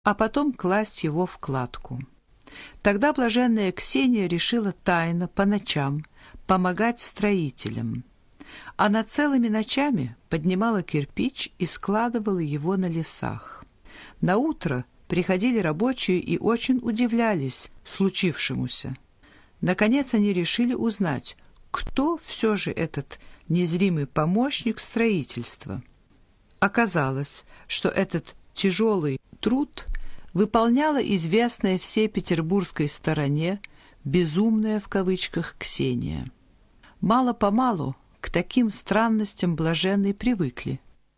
а потом класть его в кладку. Тогда блаженная Ксения решила тайно по ночам помогать строителям. Она целыми ночами поднимала кирпич и складывала его на лесах. Наутро приходили рабочие и очень удивлялись случившемуся. Наконец они решили узнать, кто все же этот незримый помощник строительства. Оказалось, что этот тяжелый труд выполняла известная всей петербургской стороне «безумная» в кавычках Ксения. Мало-помалу к таким странностям блаженной привыкли.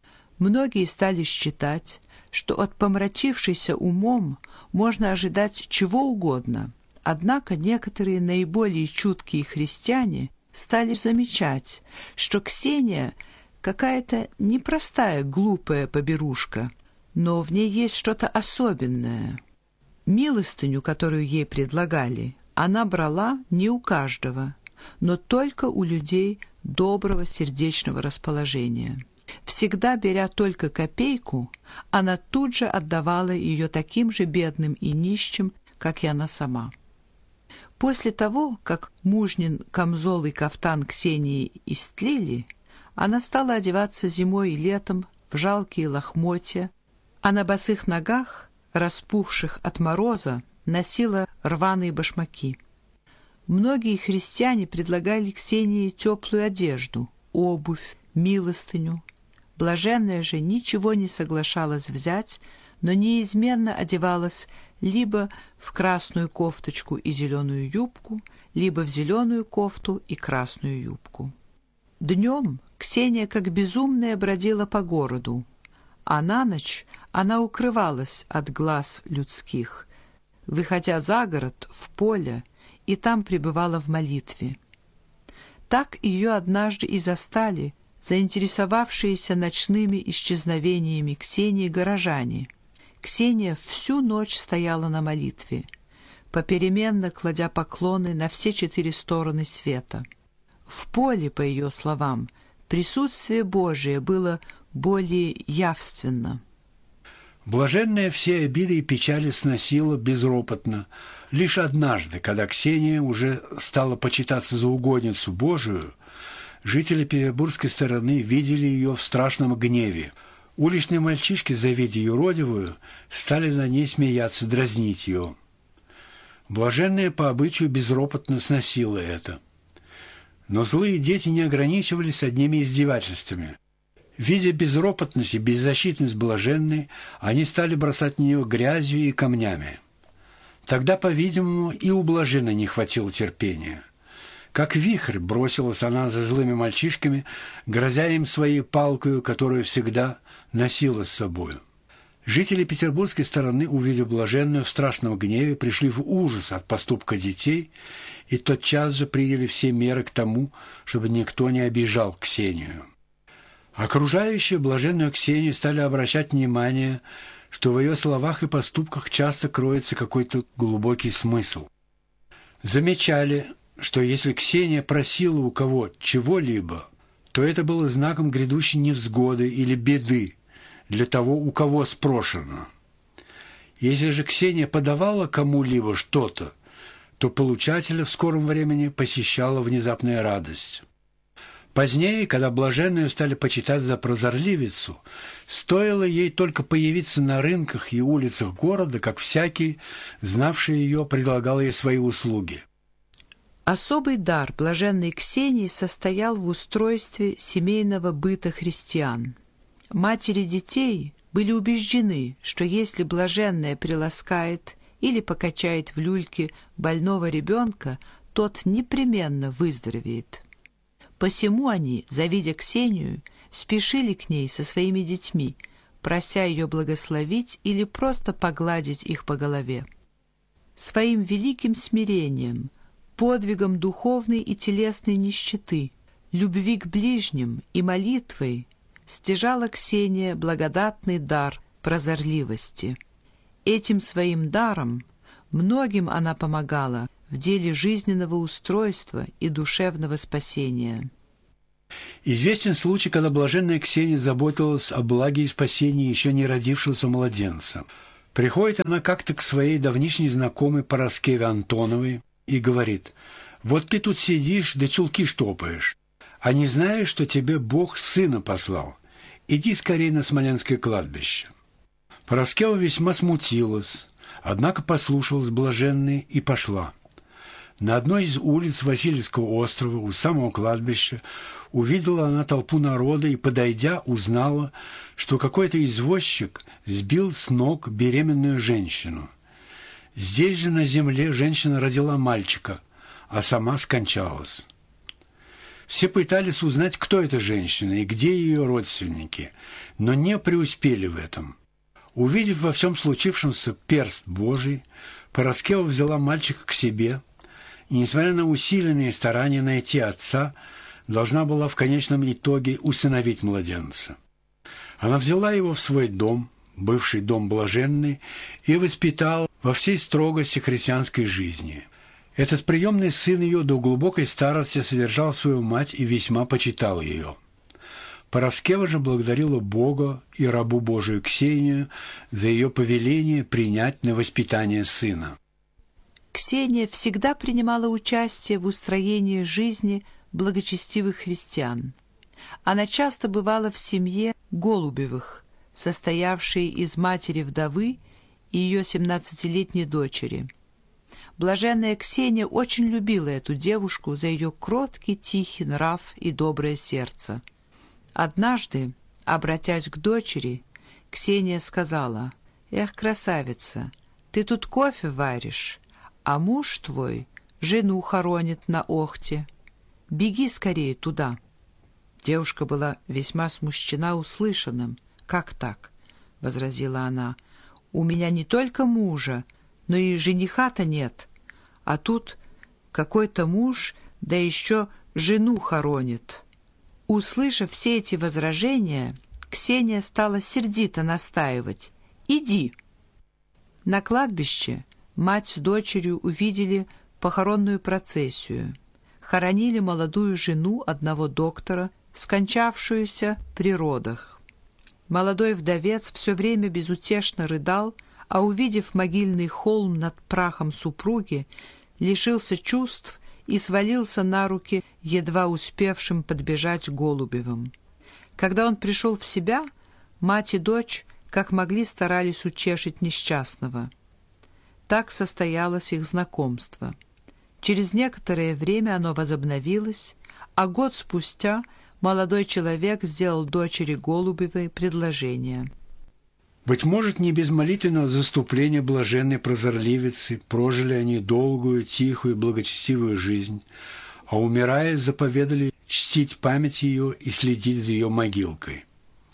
Многие стали считать, что от помрачившейся умом можно ожидать чего угодно, однако некоторые наиболее чуткие христиане стали замечать, что Ксения какая-то непростая глупая поберушка, но в ней есть что-то особенное. Милостыню, которую ей предлагали, она брала не у каждого, но только у людей доброго сердечного расположения. Всегда беря только копейку, она тут же отдавала ее таким же бедным и нищим, как и она сама. После того, как мужнин камзол и кафтан Ксении истлели, она стала одеваться зимой и летом в жалкие лохмотья, а на босых ногах, распухших от мороза, носила рваные башмаки. Многие христиане предлагали Ксении теплую одежду, обувь, милостыню. Блаженная же ничего не соглашалась взять, но неизменно одевалась либо в красную кофточку и зеленую юбку, либо в зеленую кофту и красную юбку. Днем Ксения как безумная бродила по городу, а на ночь она укрывалась от глаз людских, выходя за город, в поле, и там пребывала в молитве. Так ее однажды и застали заинтересовавшиеся ночными исчезновениями Ксении горожане. Ксения всю ночь стояла на молитве, попеременно кладя поклоны на все 4 стороны света. В поле, по ее словам, присутствие Божие было более явственно. Блаженная все обиды и печали сносила безропотно. Лишь однажды, когда Ксения уже стала почитаться за угодницу Божию, жители петербургской стороны видели ее в страшном гневе. Уличные мальчишки, завидя юродивую, стали на ней смеяться, дразнить ее. Блаженная по обычаю безропотно сносила это. Но злые дети не ограничивались одними издевательствами. Видя безропотность и беззащитность блаженной, они стали бросать в нее грязью и камнями. Тогда, по-видимому, и у блаженной не хватило терпения. Как вихрь бросилась она за злыми мальчишками, грозя им своей палкою, которую всегда носила с собою. Жители петербургской стороны, увидев блаженную в страшном гневе, пришли в ужас от поступка детей и тотчас же приняли все меры к тому, чтобы никто не обижал Ксению. Окружающие блаженную Ксению стали обращать внимание, что в ее словах и поступках часто кроется какой-то глубокий смысл. Замечали, что если Ксения просила у кого чего-либо, то это было знаком грядущей невзгоды или беды для того, у кого спрошено. Если же Ксения подавала кому-либо что-то, то получателя в скором времени посещала внезапная радость. Позднее, когда блаженную стали почитать за прозорливицу, стоило ей только появиться на рынках и улицах города, как всякий, знавший ее, предлагал ей свои услуги. Особый дар блаженной Ксении состоял в устройстве семейного быта христиан. Матери детей были убеждены, что если блаженная приласкает или покачает в люльке больного ребенка, тот непременно выздоровеет. Посему они, завидя Ксению, спешили к ней со своими детьми, прося ее благословить или просто погладить их по голове. Своим великим смирением, подвигом духовной и телесной нищеты, любви к ближним и молитвой стяжала Ксения благодатный дар прозорливости. Этим своим даром многим она помогала в деле жизненного устройства и душевного спасения. Известен случай, когда блаженная Ксения заботилась о благе и спасении еще не родившегося младенца. Приходит она как-то к своей давнишней знакомой Параскеве Антоновой и говорит: «Вот ты тут сидишь, да чулки штопаешь, а не знаешь, что тебе Бог сына послал? Иди скорее на Смоленское кладбище». Параскева весьма смутилась, однако послушалась блаженной и пошла. На одной из улиц Васильевского острова, у самого кладбища, увидела она толпу народа и, подойдя, узнала, что какой-то извозчик сбил с ног беременную женщину. Здесь же на земле женщина родила мальчика, а сама скончалась. Все пытались узнать, кто эта женщина и где ее родственники, но не преуспели в этом. Увидев во всем случившемся перст Божий, Параскева взяла мальчика к себе и, несмотря на усиленные старания найти отца, должна была в конечном итоге усыновить младенца. Она взяла его в свой дом, бывший дом блаженный, и воспитала во всей строгости христианской жизни. Этот приемный сын ее до глубокой старости содержал свою мать и весьма почитал ее. Параскева же благодарила Бога и рабу Божию Ксению за ее повеление принять на воспитание сына. Ксения всегда принимала участие в устроении жизни благочестивых христиан. Она часто бывала в семье Голубевых, состоявшей из матери-вдовы и ее 17-летней дочери. Блаженная Ксения очень любила эту девушку за ее кроткий, тихий нрав и доброе сердце. Однажды, обратясь к дочери, Ксения сказала: «Эх, красавица, ты тут кофе варишь, а муж твой жену хоронит на Охте. Беги скорее туда». Девушка была весьма смущена услышанным. «Как так?» — возразила она. «У меня не только мужа, но и жениха-то нет, а тут какой-то муж, да еще жену хоронит». Услышав все эти возражения, Ксения стала сердито настаивать: «Иди». На кладбище мать с дочерью увидели похоронную процессию. Хоронили молодую жену одного доктора, скончавшуюся при родах. Молодой вдовец все время безутешно рыдал, а, увидев могильный холм над прахом супруги, лишился чувств и свалился на руки едва успевшим подбежать Голубевым. Когда он пришел в себя, мать и дочь как могли старались утешить несчастного. Так состоялось их знакомство. Через некоторое время оно возобновилось, а год спустя молодой человек сделал дочери Голубевой предложение. Быть может, не без молитвенного заступления блаженной прозорливицы прожили они долгую, тихую, благочестивую жизнь, а, умирая, заповедали чтить память ее и следить за ее могилкой.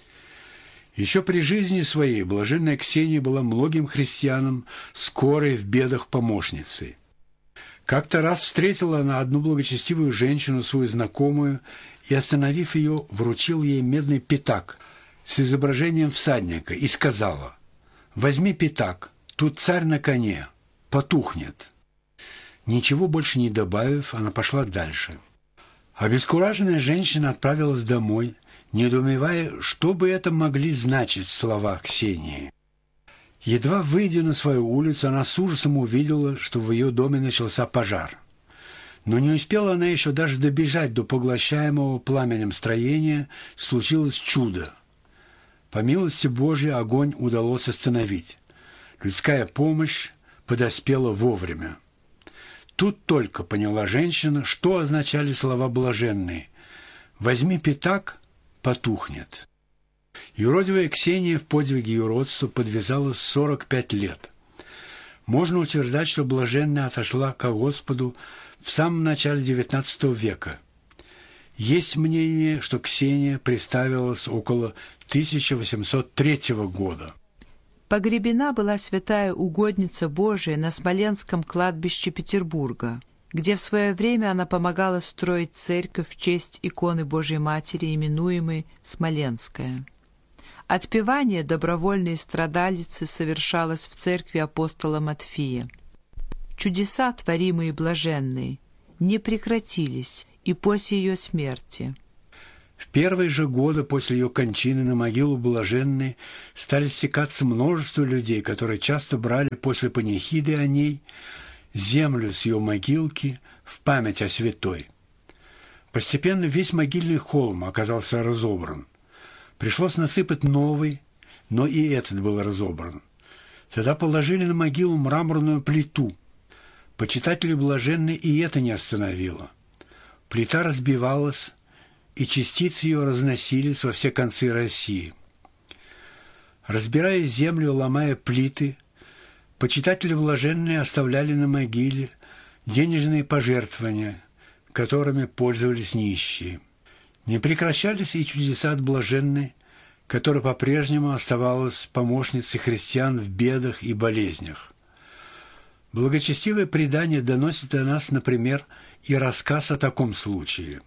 Еще при жизни своей блаженная Ксения была многим христианам скорой в бедах помощницей. Как-то раз встретила она одну благочестивую женщину, свою знакомую, и, остановив ее, вручил ей медный пятак с изображением всадника и сказала: «Возьми пятак, тут царь на коне, потухнет». Ничего больше не добавив, она пошла дальше. Обескураженная женщина отправилась домой, недоумевая, что бы это могли значить слова Ксении. Едва выйдя на свою улицу, она с ужасом увидела, что в ее доме начался пожар. Но не успела она еще даже добежать до поглощаемого пламенем строения, случилось чудо. По милости Божией огонь удалось остановить. Людская помощь подоспела вовремя. Тут только поняла женщина, что означали слова блаженные: «Возьми пятак, потухнет». Юродивая Ксения в подвиге юродства подвязалась 45 лет. Можно утверждать, что блаженная отошла ко Господу в самом начале XIX века. Есть мнение, что Ксения представилась около 1803 года. Погребена была святая угодница Божия на Смоленском кладбище Петербурга, где в свое время она помогала строить церковь в честь иконы Божией Матери, именуемой Смоленская. Отпевание добровольной страдалицы совершалось в церкви апостола Матфея. Чудеса, творимые блаженной, не прекратились и после ее смерти. В первые же годы после ее кончины на могилу блаженной стали стекаться множество людей, которые часто брали после панихиды о ней землю с ее могилки в память о святой. Постепенно весь могильный холм оказался разобран. Пришлось насыпать новый, но и этот был разобран. Тогда положили на могилу мраморную плиту. Почитателей блаженной и это не остановило. Плита разбивалась, и частицы ее разносились во все концы России. Разбирая землю, ломая плиты, почитатели блаженные оставляли на могиле денежные пожертвования, которыми пользовались нищие. Не прекращались и чудеса от блаженной, которая по-прежнему оставалась помощницей христиан в бедах и болезнях. Благочестивое предание доносит до нас, например, и рассказ о таком случае.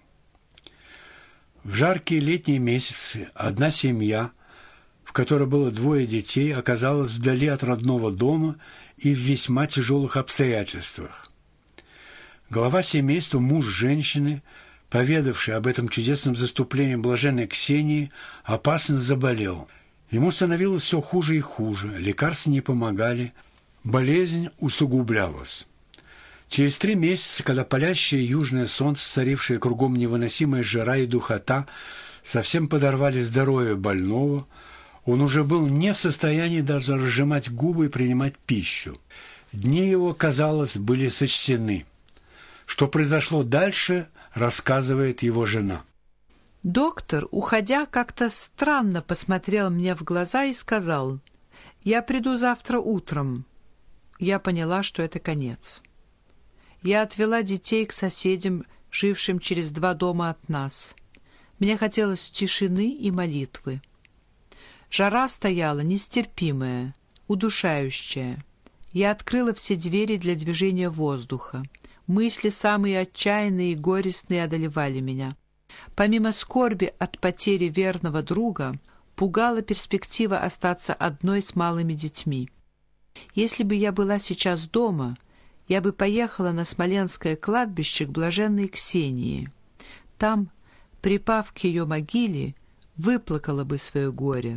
В жаркие летние месяцы одна семья, в которой было 2 детей, оказалась вдали от родного дома и в весьма тяжелых обстоятельствах. Глава семейства, муж женщины, поведавший об этом чудесном заступлении блаженной Ксении, опасно заболел. Ему становилось все хуже и хуже, лекарства не помогали, болезнь усугублялась. Через 3 месяца, когда палящее южное солнце, царившее кругом невыносимая жара и духота, совсем подорвали здоровье больного, он уже был не в состоянии даже разжимать губы и принимать пищу. Дни его, казалось, были сочтены. Что произошло дальше, рассказывает его жена. Доктор, уходя, как-то странно посмотрел мне в глаза и сказал: «Я приду завтра утром». Я поняла, что это конец. Я отвела детей к соседям, жившим через 2 дома от нас. Мне хотелось тишины и молитвы. Жара стояла нестерпимая, удушающая. Я открыла все двери для движения воздуха. Мысли самые отчаянные и горестные одолевали меня. Помимо скорби от потери верного друга, пугала перспектива остаться одной с малыми детьми. Если бы я была сейчас дома, я бы поехала на Смоленское кладбище к блаженной Ксении. Там, припав к ее могиле, выплакала бы свое горе.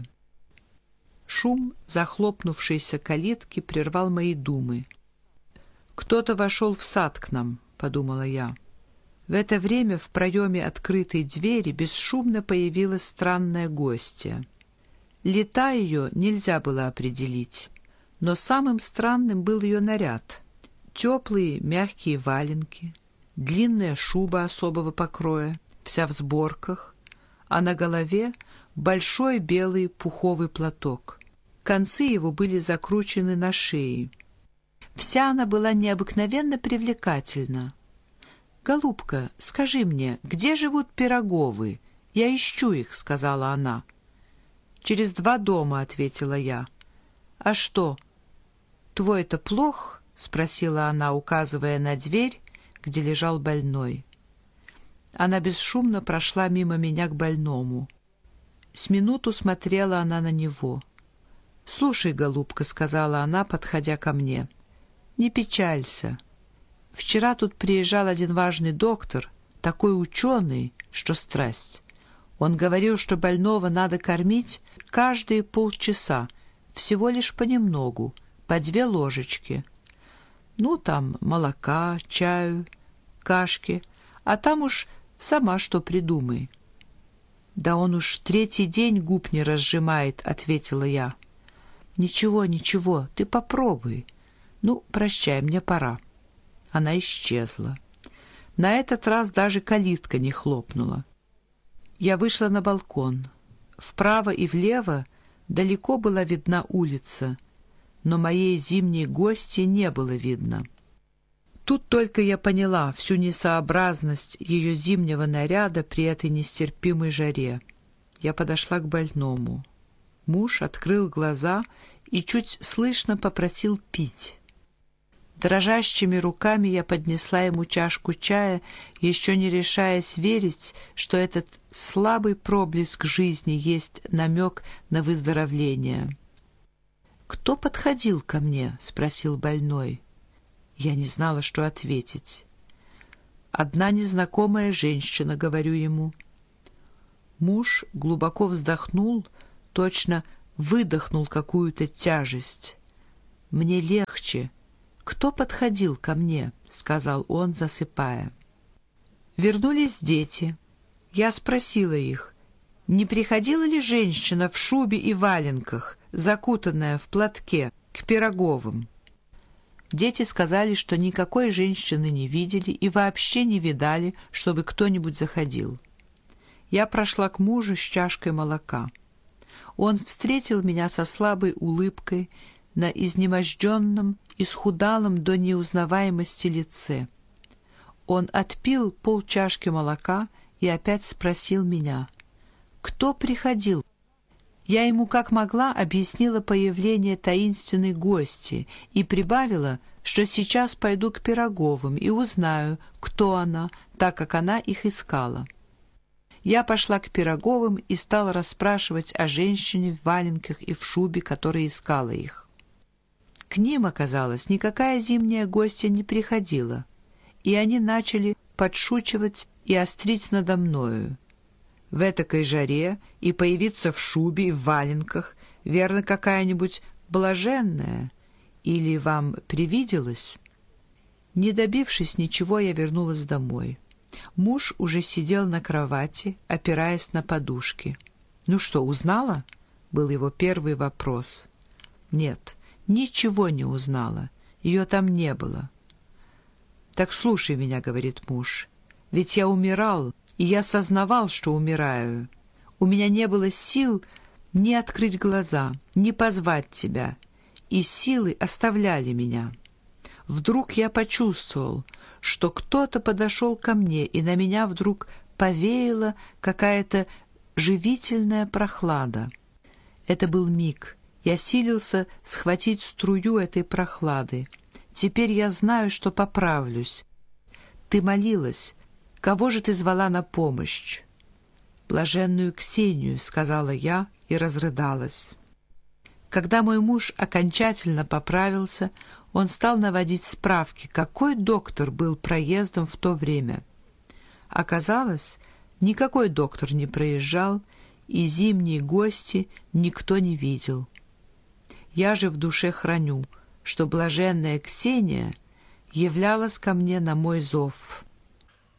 Шум захлопнувшейся калитки прервал мои думы. «Кто-то вошел в сад к нам», — подумала я. В это время в проеме открытой двери бесшумно появилась странная гостья. Лета ее нельзя было определить, но самым странным был ее наряд. Теплые мягкие валенки, длинная шуба особого покроя, вся в сборках, а на голове большой белый пуховый платок. Концы его были закручены на шее. Вся она была необыкновенно привлекательна. «Голубка, скажи мне, где живут Пироговы? Я ищу их», — сказала она. «Через 2 дома», — ответила я. «А что, твой-то плох?» — спросила она, указывая на дверь, где лежал больной. Она бесшумно прошла мимо меня к больному. С минуту смотрела она на него. «Слушай, голубка», — сказала она, подходя ко мне, — «не печалься. Вчера тут приезжал один важный доктор, такой ученый, что страсть. Он говорил, что больного надо кормить каждые полчаса, всего лишь понемногу, по 2 ложечки. Ну, там молока, чаю, кашки, а там уж сама что придумай». «Да он уж 3-й день губ не разжимает», — ответила я. «Ничего, ничего, ты попробуй. Ну, прощай, мне пора». Она исчезла. На этот раз даже калитка не хлопнула. Я вышла на балкон. Вправо и влево далеко была видна улица, но моей зимней гости не было видно. Тут только я поняла всю несообразность ее зимнего наряда при этой нестерпимой жаре. Я подошла к больному. Муж открыл глаза и чуть слышно попросил пить. Дрожащими руками я поднесла ему чашку чая, еще не решаясь верить, что этот слабый проблеск жизни есть намек на выздоровление. «Кто подходил ко мне?» — спросил больной. Я не знала, что ответить. «Одна незнакомая женщина», — говорю ему. Муж глубоко вздохнул, точно выдохнул какую-то тяжесть. «Мне легче. Кто подходил ко мне?» — сказал он, засыпая. Вернулись дети. Я спросила их, не приходила ли женщина в шубе и валенках, закутанная в платке, к Пироговым. Дети сказали, что никакой женщины не видели и вообще не видали, чтобы кто-нибудь заходил. Я прошла к мужу с чашкой молока. Он встретил меня со слабой улыбкой на изнеможденном, исхудалом до неузнаваемости лице. Он отпил полчашки молока и опять спросил меня, кто приходил. Я ему как могла объяснила появление таинственной гости и прибавила, что сейчас пойду к Пироговым и узнаю, кто она, так как она их искала. Я пошла к Пироговым и стала расспрашивать о женщине в валенках и в шубе, которая искала их. К ним, оказалось, никакая зимняя гостья не приходила, и они начали подшучивать и острить надо мною. В этакой жаре и появиться в шубе и в валенках, верно, какая-нибудь блаженная, или вам привиделось? Не добившись ничего, я вернулась домой. Муж уже сидел на кровати, опираясь на подушки. «Ну что, узнала?» — был его первый вопрос. «Нет, ничего не узнала. Ее там не было». «Так слушай меня», — говорит муж, — «ведь я умирал, и я сознавал, что умираю. У меня не было сил ни открыть глаза, ни позвать тебя, и силы оставляли меня. Вдруг я почувствовал, что кто-то подошел ко мне, и на меня вдруг повеяла какая-то живительная прохлада. Это был миг. Я силился схватить струю этой прохлады. Теперь я знаю, что поправлюсь. Ты молилась. Кого же ты звала на помощь?» «Блаженную Ксению», — сказала я и разрыдалась. Когда мой муж окончательно поправился, он стал наводить справки, какой доктор был проездом в то время. Оказалось, никакой доктор не проезжал, и зимние гости никто не видел. Я же в душе храню, что блаженная Ксения являлась ко мне на мой зов.